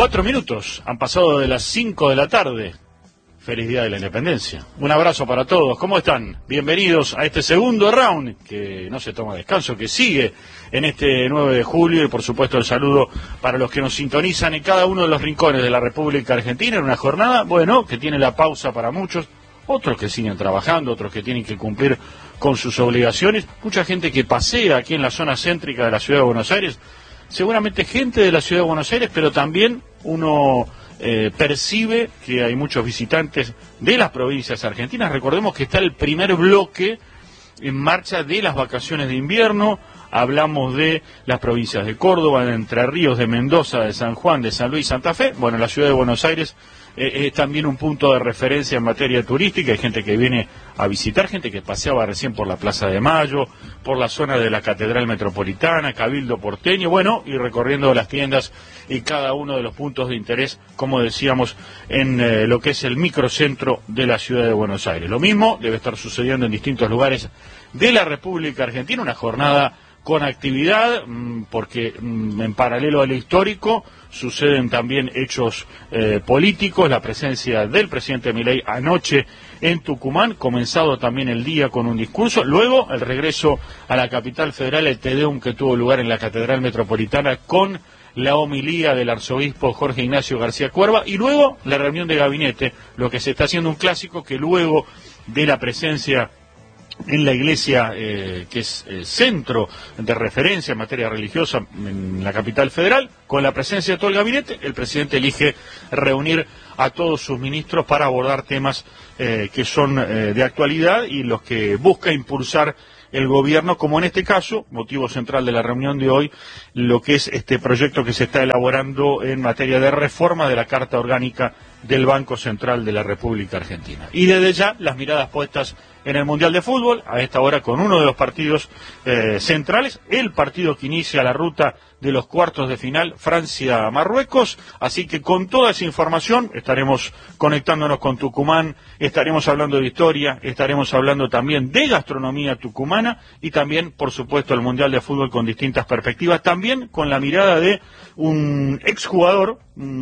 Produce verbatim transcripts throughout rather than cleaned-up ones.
Cuatro minutos han pasado de las cinco de la tarde. Feliz Día de la Independencia. Un abrazo para todos. ¿Cómo están? Bienvenidos a este segundo round, que no se toma descanso, que sigue en este nueve de julio. Y por supuesto el saludo para los que nos sintonizan en cada uno de los rincones de la República Argentina en una jornada, bueno, que tiene la pausa para muchos, otros que siguen trabajando, otros que tienen que cumplir con sus obligaciones. Mucha gente que pasea aquí en la zona céntrica de la Ciudad de Buenos Aires. Seguramente gente de la Ciudad de Buenos Aires, pero también uno eh, percibe que hay muchos visitantes de las provincias argentinas. Recordemos que está el primer bloque en marcha de las vacaciones de invierno. Hablamos de las provincias de Córdoba, de Entre Ríos, de Mendoza, de San Juan, de San Luis, Santa Fe. Bueno, la Ciudad de Buenos Aires eh, es también un punto de referencia en materia turística. Hay gente que viene a visitar, gente que paseaba recién por la Plaza de Mayo, por la zona de la Catedral Metropolitana, Cabildo Porteño, bueno, y recorriendo las tiendas y cada uno de los puntos de interés, como decíamos, en eh, lo que es el microcentro de la Ciudad de Buenos Aires. Lo mismo debe estar sucediendo en distintos lugares de la República Argentina, una jornada con actividad, porque en paralelo a lo histórico suceden también hechos eh, políticos, la presencia del presidente Milei anoche en Tucumán, comenzado también el día con un discurso, luego el regreso a la capital federal, el Te Deum que tuvo lugar en la Catedral Metropolitana con la homilía del arzobispo Jorge Ignacio García Cuerva, y luego la reunión de gabinete, lo que se está haciendo un clásico que luego de la presencia en la iglesia, eh, que es el centro de referencia en materia religiosa en la capital federal, con la presencia de todo el gabinete, el presidente elige reunir a todos sus ministros para abordar temas eh, que son eh, de actualidad y los que busca impulsar el gobierno, como en este caso, motivo central de la reunión de hoy, lo que es este proyecto que se está elaborando en materia de reforma de la Carta Orgánica del Banco Central de la República Argentina. Y desde ya, las miradas puestas en el Mundial de Fútbol, a esta hora con uno de los partidos eh, centrales, el partido que inicia la ruta de los cuartos de final, Francia-Marruecos. Así que con toda esa información estaremos conectándonos con Tucumán, estaremos hablando de historia, estaremos hablando también de gastronomía tucumana y también, por supuesto, el Mundial de Fútbol con distintas perspectivas, también con la mirada de un exjugador,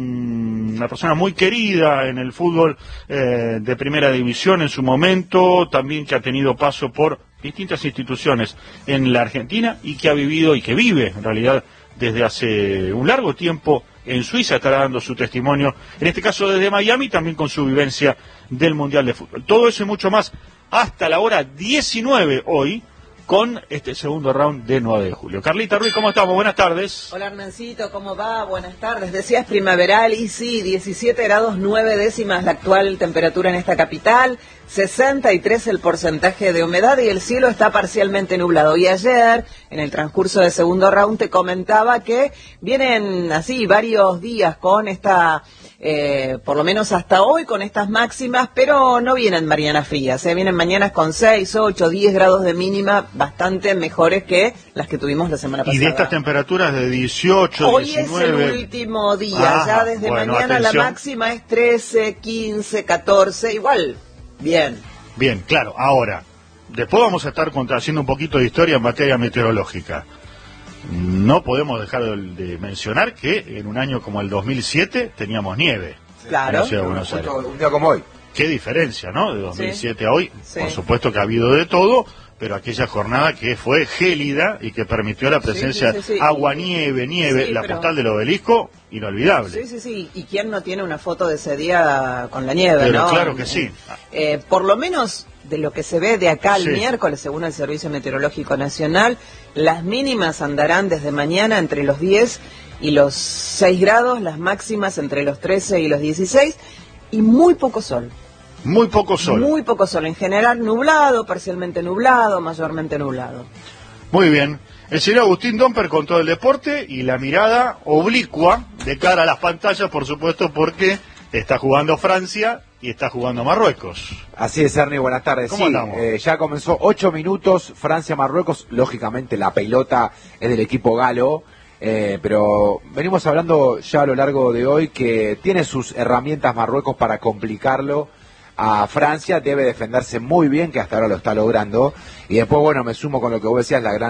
una persona muy querida en el fútbol eh, de primera división en su momento, también que ha tenido paso por distintas instituciones en la Argentina y que ha vivido y que vive en realidad desde hace un largo tiempo en Suiza, estará dando su testimonio, en este caso desde Miami, también con su vivencia del Mundial de Fútbol. Todo eso y mucho más hasta la hora diecinueve hoy, con este segundo round de nueve de julio. Carlita Ruiz, ¿cómo estamos? Buenas tardes. Hola Hernancito, ¿cómo va? Buenas tardes. Decías primaveral y sí, diecisiete grados nueve décimas la actual temperatura en esta capital, sesenta y tres el porcentaje de humedad y el cielo está parcialmente nublado. Y ayer, en el transcurso del segundo round, te comentaba que vienen así varios días con esta... Eh, por lo menos hasta hoy con estas máximas, pero no vienen mañanas frías, ¿eh? Vienen mañanas con seis, ocho, diez grados de mínima, bastante mejores que las que tuvimos la semana pasada. Y de estas temperaturas de dieciocho, hoy diecinueve... Hoy es el último día, ah, ya desde bueno, mañana atención. La máxima es trece, quince, catorce, igual, bien. Bien, claro, ahora, después vamos a estar haciendo un poquito de historia en materia meteorológica. No podemos dejar de, de mencionar que en un año como el dos mil siete teníamos nieve. Claro. En la Ciudad de Buenos Aires. Un día como hoy. Qué diferencia, ¿no? De dos mil siete sí. a hoy. Sí. Por supuesto que ha habido de todo, pero aquella jornada que fue gélida y que permitió la presencia sí, sí, sí, sí. agua, nieve, nieve, sí, la pero... postal del obelisco, inolvidable. Sí, sí, sí. ¿Y quién no tiene una foto de ese día con la nieve, pero no? Claro que sí. Eh, por lo menos de lo que se ve de acá al sí. miércoles, según el Servicio Meteorológico Nacional, las mínimas andarán desde mañana entre los diez y los seis grados, las máximas entre los trece y los dieciséis, y muy poco sol. Muy poco sol. Muy poco sol. En general nublado, parcialmente nublado, mayormente nublado. Muy bien. El señor Agustín Domper con todo el deporte y la mirada oblicua de cara a las pantallas, por supuesto, porque está jugando Francia y está jugando Marruecos. Así es, Ernie, buenas tardes. ¿Cómo sí, andamos? Eh, ya comenzó ocho minutos, Francia-Marruecos. Lógicamente la pelota es del equipo galo, eh, pero venimos hablando ya a lo largo de hoy que tiene sus herramientas Marruecos para complicarlo a Francia. Debe defenderse muy bien, que hasta ahora lo está logrando. Y después, bueno, me sumo con lo que vos decías, la gran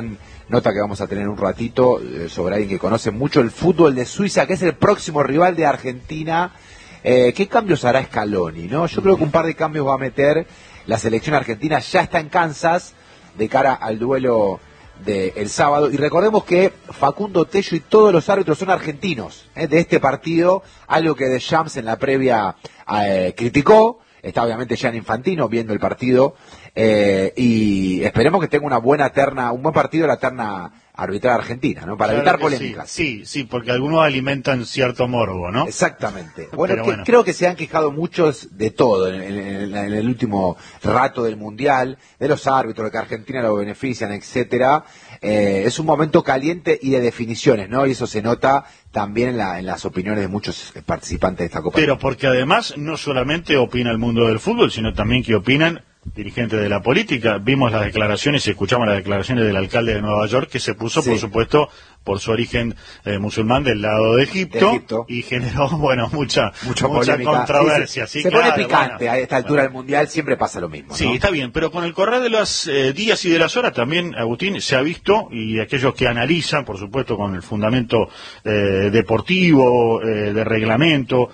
nota que vamos a tener un ratito eh, sobre alguien que conoce mucho el fútbol de Suiza, que es el próximo rival de Argentina. Eh, ¿Qué cambios hará Scaloni, no? Yo creo que un par de cambios va a meter. La selección argentina ya está en Kansas de cara al duelo del sábado. Y recordemos que Facundo Tello y todos los árbitros son argentinos eh, de este partido, algo que Deschamps en la previa eh, criticó. Está obviamente Gianni Infantino viendo el partido eh, y esperemos que tenga una buena terna, un buen partido la terna arbitral argentina, ¿no? Para claro evitar polémicas. Sí, sí, sí, porque algunos alimentan cierto morbo, ¿no? Exactamente. Bueno, que, bueno, creo que se han quejado muchos de todo en, en, en, en el último rato del Mundial, de los árbitros, de que a Argentina lo benefician, etcétera. Eh, es un momento caliente y de definiciones, ¿no? Y eso se nota también en, la, en las opiniones de muchos participantes de esta Copa. Pero porque además no solamente opina el mundo del fútbol, sino también que opinan dirigentes de la política. Vimos las declaraciones y escuchamos las declaraciones del alcalde de Nueva York, que se puso, sí, por supuesto, por su origen eh, musulmán del lado de Egipto, de Egipto, y generó, bueno, mucha, mucha controversia. Sí, se, sí, se claro, pone picante, bueno, a esta altura bueno. del Mundial siempre pasa lo mismo, ¿no? Sí, está bien, pero con el correr de los eh, días y de las horas también, Agustín, se ha visto, y aquellos que analizan, por supuesto, con el fundamento eh, deportivo, eh, de reglamento,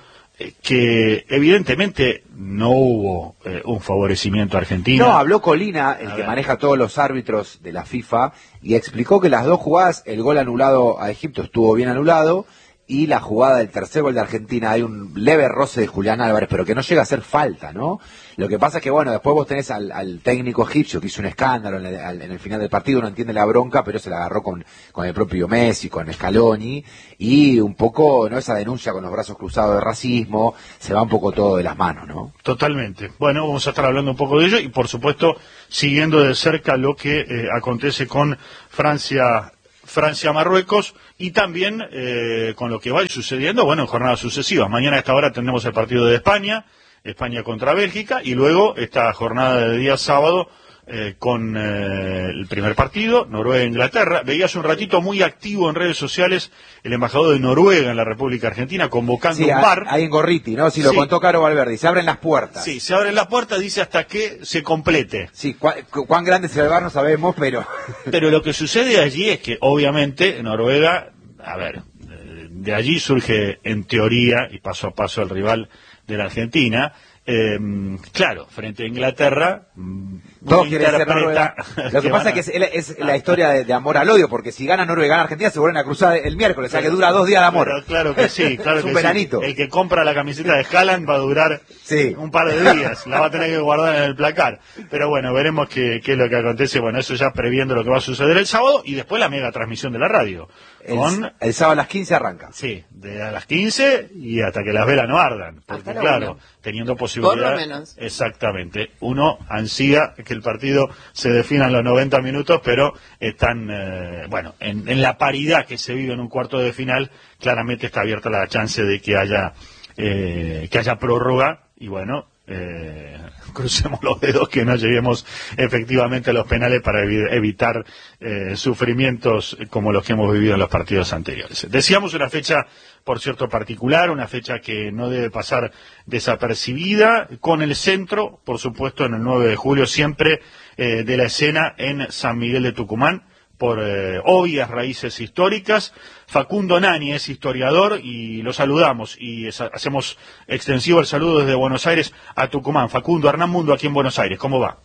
que evidentemente no hubo eh, un favorecimiento argentino. No, habló Colina, el a que ver. maneja todos los árbitros de la FIFA, y explicó que las dos jugadas, el gol anulado a Egipto estuvo bien anulado, y la jugada del tercer gol de Argentina, hay un leve roce de Julián Álvarez, pero que no llega a ser falta, ¿no? Lo que pasa es que, bueno, después vos tenés al, al técnico egipcio que hizo un escándalo en el, al, en el final del partido, no entiende la bronca, pero se la agarró con, con el propio Messi, con Scaloni, y un poco, ¿no? Esa denuncia con los brazos cruzados de racismo, se va un poco todo de las manos, ¿no? Totalmente. Bueno, vamos a estar hablando un poco de ello, y por supuesto, siguiendo de cerca lo que eh, acontece con Francia, Francia-Marruecos, y también eh, con lo que va sucediendo, bueno, en jornadas sucesivas. Mañana a esta hora tendremos el partido de España, España contra Bélgica, y luego esta jornada de día sábado eh, con eh, el primer partido, Noruega-Inglaterra. Veías un ratito muy activo en redes sociales el embajador de Noruega en la República Argentina convocando sí, un bar. Ahí en Gorriti, ¿no? Si lo sí. contó Caro Valverde, se abren las puertas. Sí, se abren las puertas, dice hasta que se complete. Sí, cu cuán grande es el bar no sabemos, pero... Pero lo que sucede allí es que obviamente Noruega, a ver, de allí surge en teoría, y paso a paso el rival de la Argentina, eh, claro, frente a Inglaterra, todos quieren ser Noruega. Lo que pasa es que es, es la historia de, de amor al odio, porque si gana Noruega y gana Argentina se vuelven a cruzar el miércoles, o sea que dura dos días de amor. Pero claro que sí, claro es un que veranito. Sí. El que compra la camiseta de Haaland va a durar sí. un par de días, la va a tener que guardar en el placar. Pero bueno, veremos qué, qué es lo que acontece. Bueno, eso ya previendo lo que va a suceder el sábado, y después la mega transmisión de la radio. Con... El, el sábado a las quince arranca. Sí, de a las quince y hasta que las velas no ardan. Porque claro, una. teniendo posibilidad... Por lo menos. Exactamente. Uno ansía que el partido se defina en los noventa minutos, pero están, eh, bueno, en, en la paridad que se vive en un cuarto de final, claramente está abierta la chance de que haya, eh, que haya prórroga, y bueno... Eh, crucemos los dedos que no lleguemos efectivamente a los penales para evi evitar eh, sufrimientos como los que hemos vivido en los partidos anteriores. Decíamos una fecha, por cierto, particular, una fecha que no debe pasar desapercibida, con el centro, por supuesto, en el nueve de julio, siempre eh, de la escena en San Miguel de Tucumán, por eh, obvias raíces históricas. Facundo Nani es historiador y lo saludamos y es, hacemos extensivo el saludo desde Buenos Aires a Tucumán. Facundo, Hernán Mundo aquí en Buenos Aires, ¿cómo va?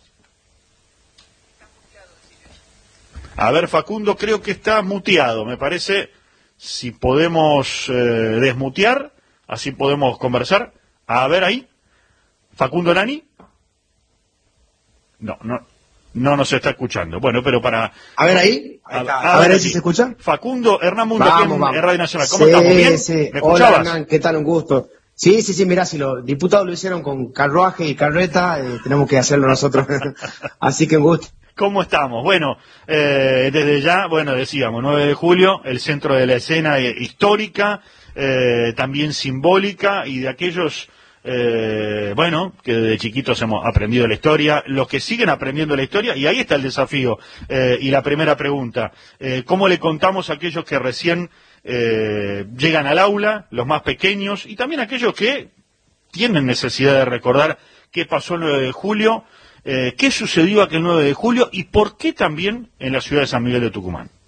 A ver, Facundo, creo que está muteado, me parece. Si podemos eh, desmutear, así podemos conversar. A ver ahí, Facundo Nani. No, no. No nos está escuchando. Bueno, pero para... A ver ahí. A, a, a ver si se escucha. Facundo, Hernán Mundo, vamos, aquí en, vamos. en Radio Nacional. ¿Cómo sí, estamos? ¿Bien? Sí. ¿Me escuchabas? Hola, Hernán, ¿qué tal? Un gusto. Sí, sí, sí, mirá, si los diputados lo hicieron con carruaje y carreta, eh, tenemos que hacerlo nosotros. Así que un gusto. ¿Cómo estamos? Bueno, eh, desde ya, bueno, decíamos, nueve de julio, el centro de la escena eh, histórica, eh, también simbólica, y de aquellos... Eh, bueno, que desde chiquitos hemos aprendido la historia, los que siguen aprendiendo la historia, y ahí está el desafío. Eh, y la primera pregunta, eh, ¿cómo le contamos a aquellos que recién eh, llegan al aula, los más pequeños, y también aquellos que tienen necesidad de recordar qué pasó el nueve de julio, eh, qué sucedió aquel nueve de julio, y por qué también en la ciudad de San Miguel de Tucumán?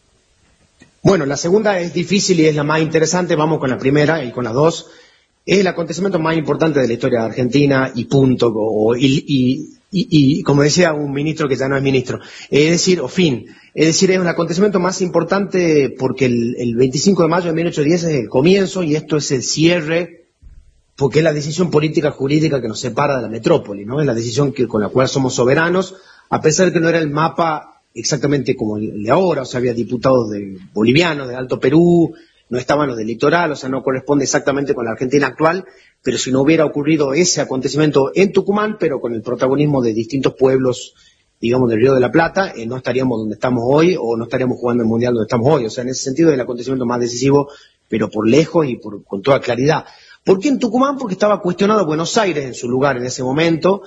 Bueno, la segunda es difícil y es la más interesante, vamos con la primera y con las dos. Es el acontecimiento más importante de la historia de Argentina y punto, o, y, y, y, y como decía un ministro que ya no es ministro, es decir, o fin, es decir, es un acontecimiento más importante porque el, el veinticinco de mayo de mil ochocientos diez es el comienzo y esto es el cierre, porque es la decisión política jurídica que nos separa de la metrópoli, ¿no? Es la decisión que, con la cual somos soberanos, a pesar de que no era el mapa exactamente como el de ahora, o sea, había diputados de bolivianos, de Alto Perú, no estaban los del litoral, o sea, no corresponde exactamente con la Argentina actual, pero si no hubiera ocurrido ese acontecimiento en Tucumán, pero con el protagonismo de distintos pueblos, digamos, del Río de la Plata, eh, no estaríamos donde estamos hoy, o no estaríamos jugando el Mundial donde estamos hoy, o sea, en ese sentido es el acontecimiento más decisivo, pero por lejos y por, con toda claridad. ¿Por qué en Tucumán? Porque estaba cuestionado Buenos Aires en su lugar en ese momento,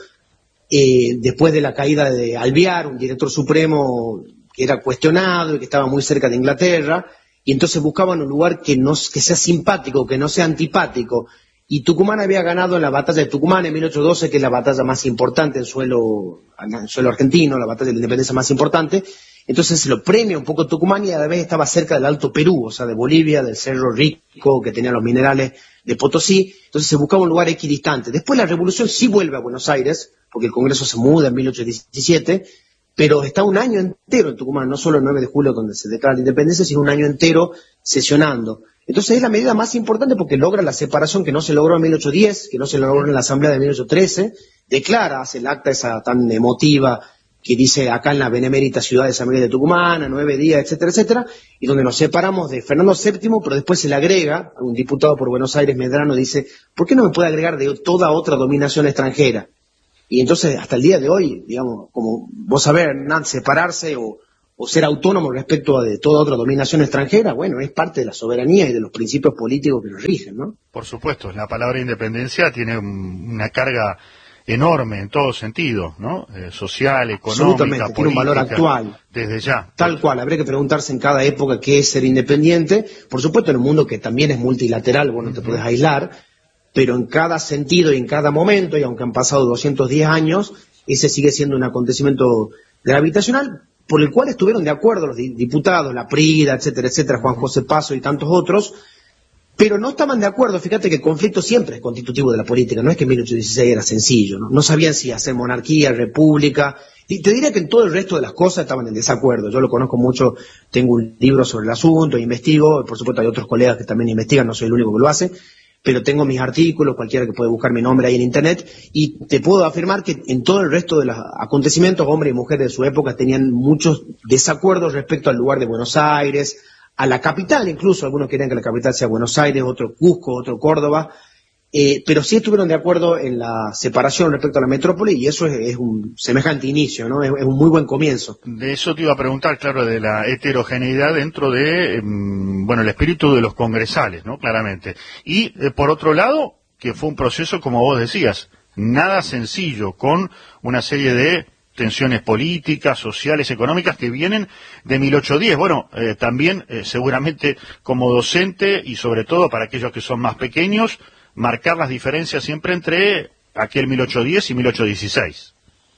Eh, después de la caída de Alvear, un director supremo que era cuestionado y que estaba muy cerca de Inglaterra, y entonces buscaban un lugar que, no, que sea simpático, que no sea antipático. Y Tucumán había ganado en la batalla de Tucumán en mil ochocientos doce, que es la batalla más importante en suelo, en suelo argentino, la batalla de la independencia más importante. Entonces se lo premia un poco Tucumán y a la vez estaba cerca del Alto Perú, o sea, de Bolivia, del Cerro Rico, que tenía los minerales de Potosí. Entonces se buscaba un lugar equidistante. Después la revolución sí vuelve a Buenos Aires, porque el Congreso se muda en mil ochocientos diecisiete, pero está un año entero en Tucumán, no solo el nueve de julio donde se declara la independencia, sino un año entero sesionando. Entonces es la medida más importante porque logra la separación que no se logró en mil ochocientos diez, que no se logró en la Asamblea de mil ochocientos trece, declara, hace el acta esa tan emotiva que dice acá en la benemérita ciudad de San Miguel de Tucumán, a nueve días, etcétera, etcétera, y donde nos separamos de Fernando séptimo, pero después se le agrega, un diputado por Buenos Aires, Medrano, dice, ¿por qué no me puede agregar de toda otra dominación extranjera? Y entonces, hasta el día de hoy, digamos, como vos sabés, Hernán, separarse o, o ser autónomo respecto a de toda otra dominación extranjera, bueno, es parte de la soberanía y de los principios políticos que nos rigen, ¿no? Por supuesto, la palabra independencia tiene un, una carga enorme en todo sentido, ¿no? Eh, social, económica, política, tiene un valor actual. Desde ya. Tal cual, habría que preguntarse en cada época qué es ser independiente. Por supuesto, en un mundo que también es multilateral, vos no te podés aislar, pero en cada sentido y en cada momento, y aunque han pasado doscientos diez años, ese sigue siendo un acontecimiento gravitacional por el cual estuvieron de acuerdo los diputados, la Prida, etcétera, etcétera, Juan José Paso y tantos otros, pero no estaban de acuerdo. Fíjate que el conflicto siempre es constitutivo de la política, no es que en mil ochocientos dieciséis era sencillo, ¿no? No sabían si hacer monarquía, república, y te diría que en todo el resto de las cosas estaban en desacuerdo. Yo lo conozco mucho, tengo un libro sobre el asunto, investigo, por supuesto hay otros colegas que también investigan, no soy el único que lo hace, pero tengo mis artículos, cualquiera que puede buscar mi nombre ahí en internet, y te puedo afirmar que en todo el resto de los acontecimientos, hombres y mujeres de su época tenían muchos desacuerdos respecto al lugar de Buenos Aires, a la capital incluso, algunos querían que la capital sea Buenos Aires, otro Cusco, otro Córdoba, eh, pero sí estuvieron de acuerdo en la separación respecto a la metrópoli, y eso es, es un semejante inicio, ¿no? Es, es un muy buen comienzo. De eso te iba a preguntar, claro, de la heterogeneidad dentro de, eh, bueno, el espíritu de los congresales, ¿no? Claramente. Y, eh, por otro lado, que fue un proceso, como vos decías, nada sencillo, con una serie de tensiones políticas, sociales, económicas que vienen de mil ochocientos diez. Bueno, eh, también eh, seguramente como docente y sobre todo para aquellos que son más pequeños, marcar las diferencias siempre entre aquel mil ochocientos diez y mil ochocientos dieciséis.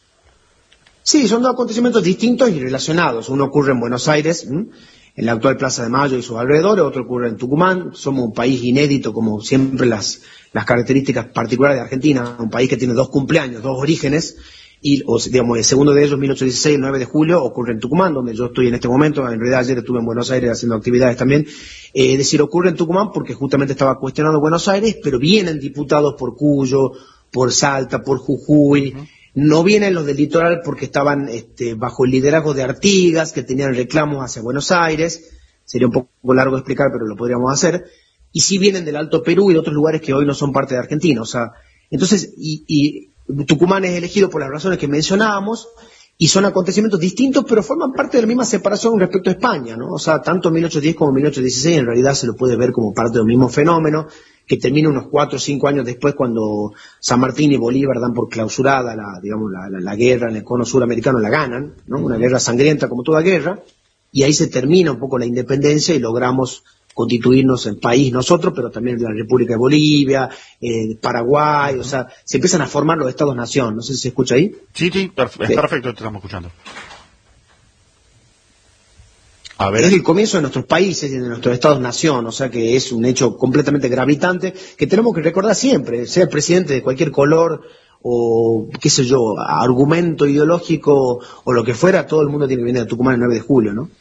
Sí, son dos acontecimientos distintos y relacionados. Uno ocurre en Buenos Aires, ¿m? en la actual Plaza de Mayo y sus alrededores, otro ocurre en Tucumán. Somos un país inédito, como siempre las, las características particulares de Argentina, un país que tiene dos cumpleaños, dos orígenes, y o, digamos, el segundo de ellos, mil ochocientos dieciséis, el nueve de julio, ocurre en Tucumán, donde yo estoy en este momento. En realidad ayer estuve en Buenos Aires haciendo actividades también. Eh, es decir, ocurre en Tucumán porque justamente estaba cuestionando Buenos Aires, pero vienen diputados por Cuyo, por Salta, por Jujuy. Uh-huh. No vienen los del litoral porque estaban este, bajo el liderazgo de Artigas, que tenían reclamos hacia Buenos Aires. Sería un poco largo de explicar, pero lo podríamos hacer. Y sí vienen del Alto Perú y de otros lugares que hoy no son parte de Argentina. O sea, entonces, y, y Tucumán es elegido por las razones que mencionábamos, y son acontecimientos distintos, pero forman parte de la misma separación respecto a España, ¿no? O sea, tanto mil ochocientos diez como mil ochocientos dieciséis en realidad se lo puede ver como parte del mismo fenómeno, que termina unos cuatro o cinco años después, cuando San Martín y Bolívar dan por clausurada la, digamos, la, la, la guerra en el cono suramericano, la ganan, ¿no? Una guerra sangrienta como toda guerra, y ahí se termina un poco la independencia y logramos constituirnos en país nosotros, pero también de la República de Bolivia, eh, Paraguay, o sea, se empiezan a formar los estados-nación. No sé si se escucha ahí. Sí, sí, perf- es perfecto, te estamos escuchando. A ver. Es el comienzo de nuestros países y de nuestros estados-nación, o sea que es un hecho completamente gravitante que tenemos que recordar siempre, sea el presidente de cualquier color o, qué sé yo, argumento ideológico o lo que fuera, todo el mundo tiene que venir a Tucumán el nueve de julio, ¿no?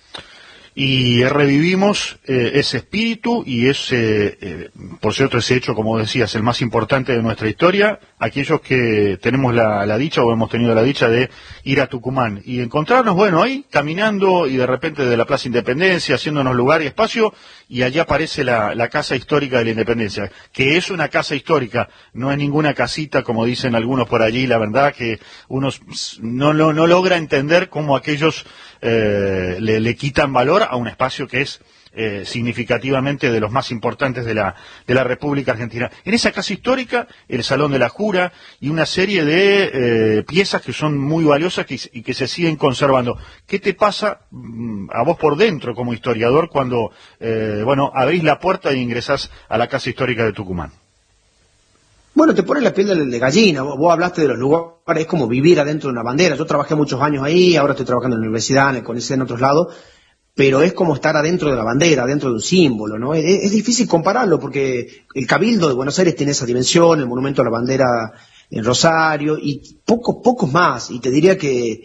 Y revivimos eh, ese espíritu y ese, eh, por cierto, ese hecho, como decías, el más importante de nuestra historia, aquellos que tenemos la, la dicha o hemos tenido la dicha de ir a Tucumán y encontrarnos, bueno, ahí caminando y de repente de la Plaza Independencia, haciéndonos lugar y espacio, y allá aparece la, la Casa Histórica de la Independencia, que es una casa histórica, no es ninguna casita, como dicen algunos por allí, la verdad que uno no, no, no logra entender cómo aquellos eh, le, le quitan valor a un espacio que es eh, significativamente de los más importantes de la, de la República Argentina. En esa casa histórica, el Salón de la Jura y una serie de eh, piezas que son muy valiosas que, y que se siguen conservando. ¿Qué te pasa mm, a vos por dentro como historiador cuando eh, bueno, abrís la puerta e ingresás a la Casa Histórica de Tucumán? Bueno, te pone la piel de, de gallina. Vos, vos hablaste de los lugares, es como vivir adentro de una bandera. Yo trabajé muchos años ahí, ahora estoy trabajando en la universidad, en el CONICET, en otros lados, pero es como estar adentro de la bandera, adentro de un símbolo, ¿no? Es, es difícil compararlo porque el Cabildo de Buenos Aires tiene esa dimensión, el monumento a la bandera en Rosario y pocos, pocos más. Y te diría que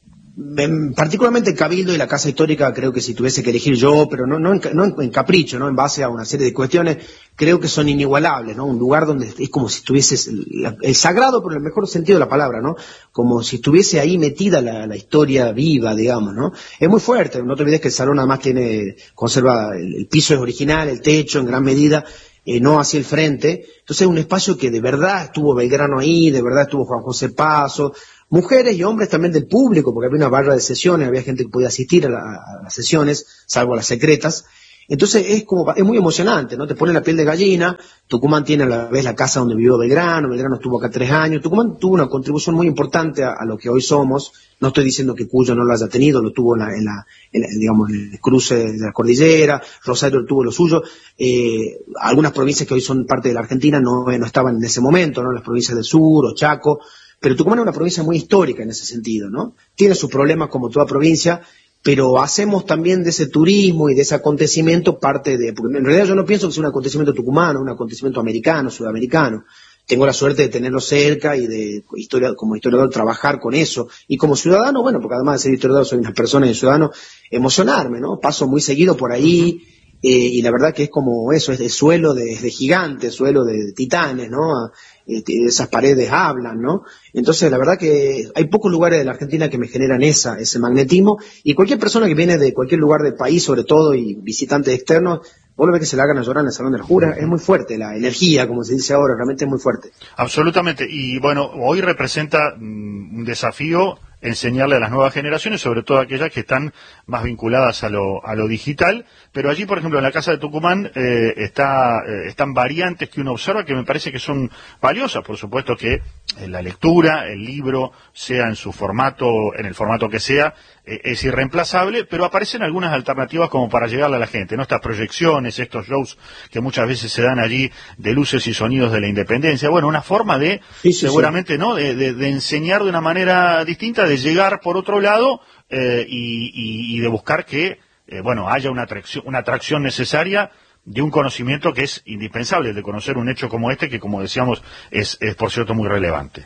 en, particularmente el Cabildo y la Casa Histórica, creo que si tuviese que elegir yo, pero no, no, en, no en, en capricho, no en base a una serie de cuestiones, creo que son inigualables, ¿no? Un lugar donde es como si estuvieses el, el sagrado, pero en el mejor sentido de la palabra, ¿no? Como si estuviese ahí metida la, la historia viva, digamos, ¿no? Es muy fuerte. No te olvides que el salón además tiene, conserva, el, el piso es original, el techo en gran medida, eh, no hacia el frente. Entonces es un espacio que de verdad estuvo Belgrano ahí, de verdad estuvo Juan José Paso, mujeres y hombres también del público, porque había una barra de sesiones, había gente que podía asistir a, la, a las sesiones, salvo a las secretas. Entonces es como, es muy emocionante, ¿no? Te pone la piel de gallina. Tucumán tiene a la vez la casa donde vivió Belgrano, Belgrano estuvo acá tres años. Tucumán tuvo una contribución muy importante a, a lo que hoy somos. No estoy diciendo que Cuyo no lo haya tenido, lo tuvo en la, en la, en la digamos, en el cruce de la cordillera, Rosario tuvo lo suyo. Eh, algunas provincias que hoy son parte de la Argentina no, no estaban en ese momento, ¿no? Las provincias del sur o Chaco. Pero Tucumán es una provincia muy histórica en ese sentido, ¿no? Tiene sus problemas como toda provincia, pero hacemos también de ese turismo y de ese acontecimiento parte de, porque en realidad yo no pienso que sea un acontecimiento tucumano, un acontecimiento americano, sudamericano. Tengo la suerte de tenerlo cerca y de historia, como historiador trabajar con eso. Y como ciudadano, bueno, porque además de ser historiador soy una persona y ciudadano, emocionarme, ¿no? Paso muy seguido por ahí, eh, y la verdad que es como eso, es de suelo de, de gigantes, suelo de, de titanes, ¿no? Esas paredes hablan, ¿no? Entonces, la verdad que hay pocos lugares de la Argentina que me generan esa, ese magnetismo, y cualquier persona que viene de cualquier lugar del país, sobre todo, y visitantes externos, vos lo ves que se la hagan a llorar en el Salón de la Jura, es muy fuerte, la energía, como se dice ahora, realmente es muy fuerte. Absolutamente, y bueno, hoy representa mm, un desafío enseñarle a las nuevas generaciones, sobre todo aquellas que están más vinculadas a lo, a lo digital, pero allí, por ejemplo, en la Casa de Tucumán eh, está, eh, están variantes que uno observa que me parece que son valiosas. Por supuesto que eh, la lectura, el libro, sea en su formato, en el formato que sea, eh, es irreemplazable, pero aparecen algunas alternativas como para llegarle a la gente, ¿no? Estas proyecciones, estos shows que muchas veces se dan allí de luces y sonidos de la Independencia. Bueno, una forma de, sí, sí, seguramente, sí. ¿no? De, de, de enseñar de una manera distinta, de llegar por otro lado eh, y, y, y de buscar que eh, bueno, haya una atracción, una atracción necesaria de un conocimiento que es indispensable, de conocer un hecho como este que, como decíamos, es, es por cierto muy relevante.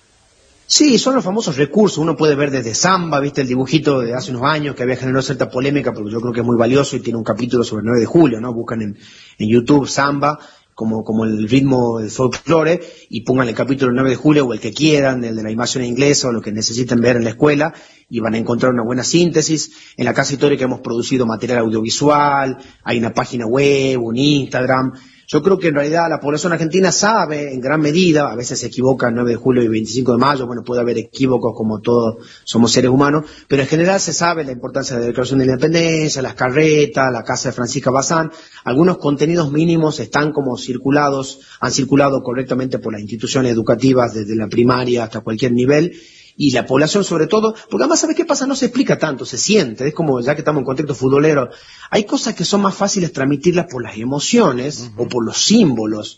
Sí, son los famosos recursos. Uno puede ver desde Samba, viste el dibujito de hace unos años que había generado cierta polémica, porque yo creo que es muy valioso y tiene un capítulo sobre el nueve de julio, ¿no? Buscan en, en YouTube Samba como, como el ritmo del folclore y pongan el capítulo del nueve de julio o el que quieran, el de la invasión inglesa o lo que necesiten ver en la escuela y van a encontrar una buena síntesis. En la Casa Histórica hemos producido material audiovisual, hay una página web, un Instagram. Yo creo que en realidad la población argentina sabe en gran medida, a veces se equivoca el nueve de julio y veinticinco de mayo, bueno, puede haber equívocos como todos somos seres humanos, pero en general se sabe la importancia de la Declaración de la Independencia, las carretas, la casa de Francisca Bazán. Algunos contenidos mínimos están como circulados, han circulado correctamente por las instituciones educativas desde la primaria hasta cualquier nivel. Y la población sobre todo, porque además, ¿sabes qué pasa? No se explica tanto, se siente, es como ya que estamos en contexto futbolero, hay cosas que son más fáciles transmitirlas por las emociones uh-huh. o por los símbolos.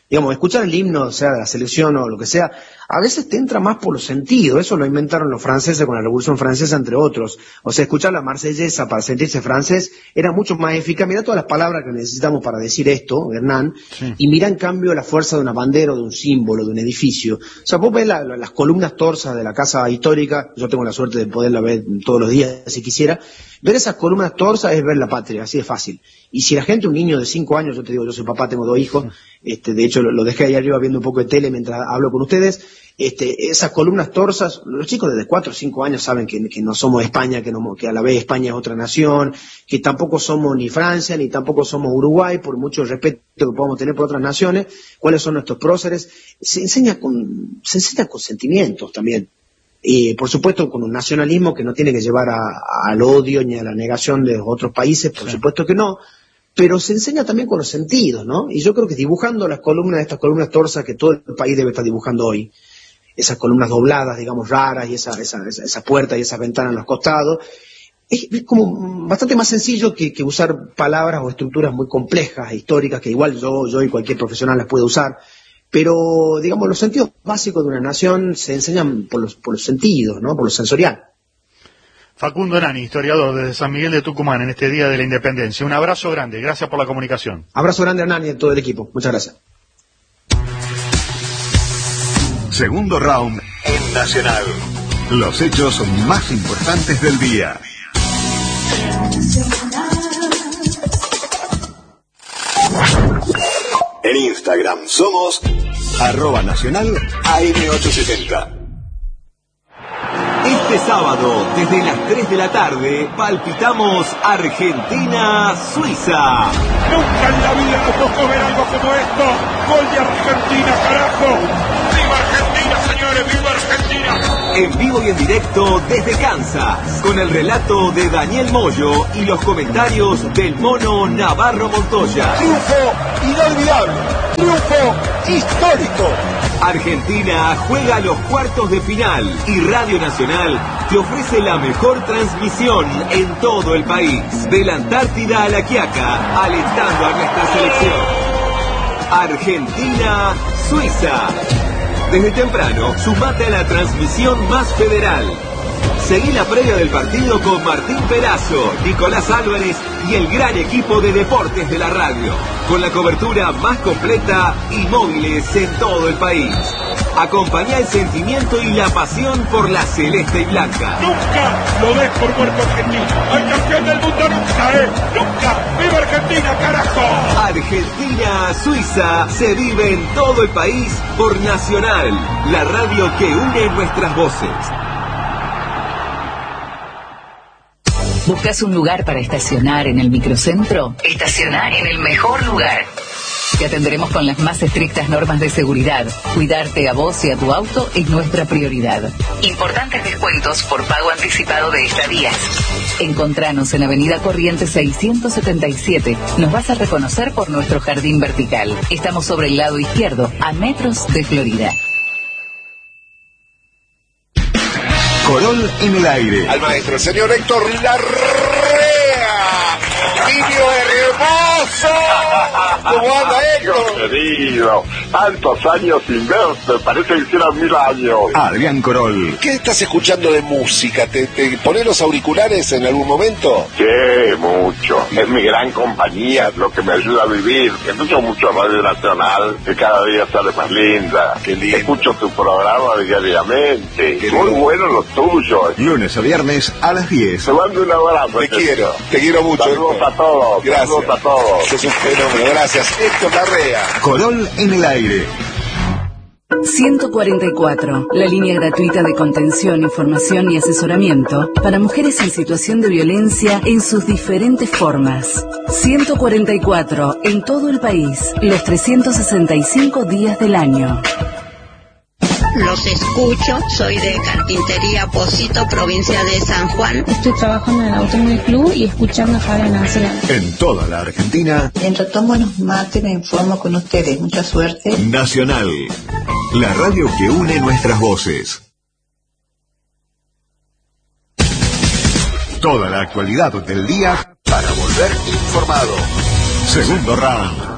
digamos, escuchar el himno, sea de la selección o lo que sea, a veces te entra más por los sentidos. Eso lo inventaron los franceses con la Revolución Francesa, entre otros. O sea, escuchar la marsellesa para sentirse francés era mucho más eficaz. Mira todas las palabras que necesitamos para decir esto, Hernán, sí. Y mira en cambio la fuerza de una bandera, de un símbolo, de un edificio. O sea, vos ves la, la, las columnas torsas de la casa histórica, yo tengo la suerte de poderla ver todos los días si quisiera. Ver esas columnas torsas es ver la patria, así de fácil. Y si la gente, un niño de cinco años, yo te digo, yo soy papá, tengo dos hijos, este, de hecho lo, lo dejé ahí arriba viendo un poco de tele mientras hablo con ustedes, este, esas columnas torsas, los chicos desde cuatro o cinco años saben que, que no somos España, que, no, que a la vez España es otra nación, que tampoco somos ni Francia, ni tampoco somos Uruguay, por mucho respeto que podamos tener por otras naciones, cuáles son nuestros próceres, se enseña con, se enseña con sentimientos también. Y por supuesto con un nacionalismo que no tiene que llevar a, al odio ni a la negación de otros países, por sí. supuesto que no, pero se enseña también con los sentidos, ¿no? Y yo creo que dibujando las columnas, estas columnas torsas que todo el país debe estar dibujando hoy, esas columnas dobladas, digamos, raras, y esa, esa, esa, esa puerta y esas ventanas en los costados, es, es como bastante más sencillo que, que usar palabras o estructuras muy complejas, históricas, que igual yo, yo y cualquier profesional las puede usar. Pero, digamos, los sentidos básicos de una nación se enseñan por los, por los sentidos, ¿no? Por lo sensorial. Facundo Nani, historiador desde San Miguel de Tucumán en este Día de la Independencia. Un abrazo grande, gracias por la comunicación. Abrazo grande a Nani y a todo el equipo. Muchas gracias. Segundo round en Nacional. Los hechos más importantes del día. En Instagram somos arroba nacional A M ochocientos setenta. Este sábado, desde las tres de la tarde, palpitamos Argentina-Suiza. Nunca en la vida nos tocó ver algo como esto. Gol de Argentina, carajo. ¡Viva Argentina, señores! ¡Viva Argentina! En vivo y en directo desde Kansas, con el relato de Daniel Moyo y los comentarios del mono Navarro Montoya. Triunfo inolvidable, triunfo histórico. Argentina juega los cuartos de final y Radio Nacional te ofrece la mejor transmisión en todo el país. De la Antártida a La Quiaca, alentando a nuestra selección. Argentina-Suiza. Desde temprano, sumate a la transmisión más federal. Seguí la previa del partido con Martín Perazo, Nicolás Álvarez y el gran equipo de deportes de la radio, con la cobertura más completa y móviles en todo el país. Acompañá el sentimiento y la pasión por la celeste y blanca. Nunca lo des por muerto Argentina. Al campeón del mundo nunca, ¿eh? Nunca. ¡Viva Argentina, carajo! Argentina-Suiza se vive en todo el país por Nacional, la radio que une nuestras voces. ¿Buscas un lugar para estacionar en el microcentro? Estacionar en el mejor lugar. Te atenderemos con las más estrictas normas de seguridad. Cuidarte a vos y a tu auto es nuestra prioridad. Importantes descuentos por pago anticipado de estadías. Encontranos en Avenida Corrientes seiscientos setenta y siete. Nos vas a reconocer por nuestro jardín vertical. Estamos sobre el lado izquierdo, a metros de Florida. Corol en el aire. Al maestro, el señor Héctor Larrea. ¡Niño hermoso! ¿Cómo anda, Héctor? Querido, tantos años sin verte, parece que hicieran mil años. Adrián Corol. ¿Qué estás escuchando de música? ¿Te, te pones los auriculares en algún momento? Sí, mucho. Es mi gran compañía, lo que me ayuda a vivir. Escucho mucho Radio Nacional, que cada día sale más linda. Qué lindo. Escucho tu programa diariamente. Qué Muy lindo. bueno los tuyos. Lunes a viernes a las diez. Te mando un abrazo. Te quiero, te quiero mucho. Saludos Héctor. a todos. Gracias. Saludos a todos. Sos un fenómeno, gracias. Héctor Larrea. Corol en el aire. ciento cuarenta y cuatro, la línea gratuita de contención, información y asesoramiento para mujeres en situación de violencia en sus diferentes formas. ciento cuarenta y cuatro, en todo el país, los trescientos sesenta y cinco días del año. Los escucho, soy de Carpintería Pocito, provincia de San Juan. Estoy trabajando en el Automóvil Club y escuchando Radio Nacional. En toda la Argentina. Mientras tomo los mates me informo con ustedes. Mucha suerte. Nacional, la radio que une nuestras voces. Toda la actualidad del día para volver informado. Segundo round.